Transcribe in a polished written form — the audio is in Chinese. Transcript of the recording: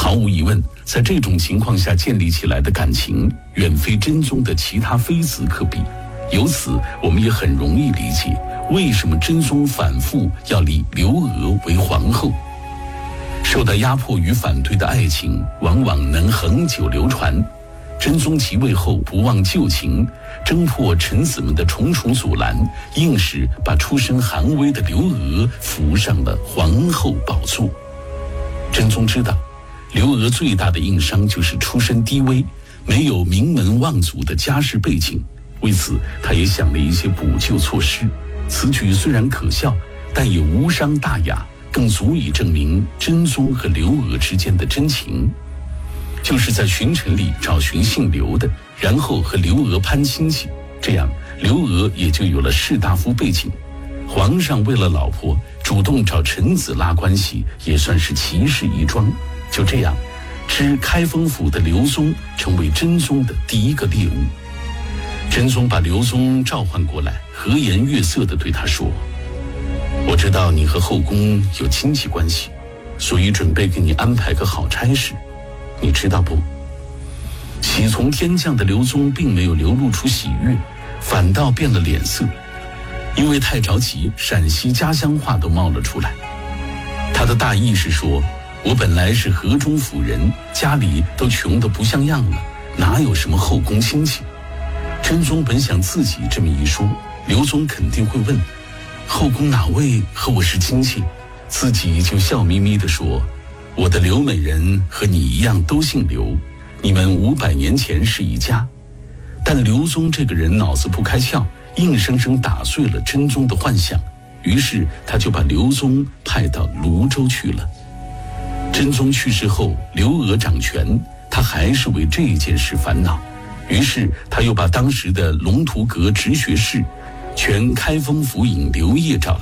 毫无疑问，在这种情况下建立起来的感情，远非真宗的其他妃子可比。由此，我们也很容易理解为什么真宗反复要立刘娥为皇后。受到压迫与反对的爱情，往往能恒久流传。真宗即位后不忘旧情，挣破臣子们的重重阻拦，硬是把出身寒微的刘娥扶上了皇后宝座。真宗知道刘娥最大的硬伤就是出身低微，没有名门望族的家世背景，为此他也想了一些补救措施。此举虽然可笑，但也无伤大雅，更足以证明真宗和刘娥之间的真情。就是在群臣里找寻姓刘的，然后和刘娥攀亲戚，这样刘娥也就有了士大夫背景。皇上为了老婆主动找臣子拉关系，也算是奇事一桩。就这样，知开封府的刘宗成为真宗的第一个猎物。真宗把刘宗召唤过来，和颜悦色地对他说：我知道你和后宫有亲戚关系，所以准备给你安排个好差事，你知道不？喜从天降的刘宗并没有流露出喜悦，反倒变了脸色，因为太着急，陕西家乡话都冒了出来。他的大意是说，我本来是河中府人，家里都穷得不像样了，哪有什么后宫亲戚？真宗本想自己这么一说，刘宗肯定会问，后宫哪位和我是亲戚？自己就笑眯眯地说，我的刘美人和你一样都姓刘，你们500年前是一家。但刘宗这个人脑子不开窍，硬生生打碎了真宗的幻想，于是他就把刘宗派到泸州去了。真宗去世后，刘娥掌权，他还是为这件事烦恼，于是他又把当时的龙图阁直学士、全开封府尹刘烨找来。